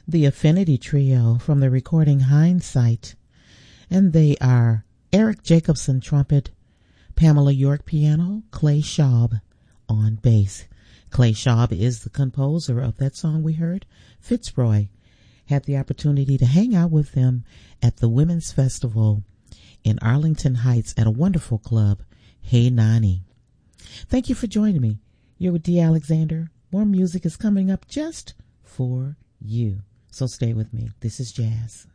the Affinity Trio from the recording Hindsight, and they are Eric Jacobson trumpet, Pamela York piano, Clay Schaub on bass. Clay Schaub is the composer of that song we heard. Fitzroy had the opportunity to hang out with them at the Women's Festival in Arlington Heights at a wonderful club, Hey Nani. Thank you for joining me. You're with Dee Alexander. More music is coming up just for you. So stay with me. This is Jazz.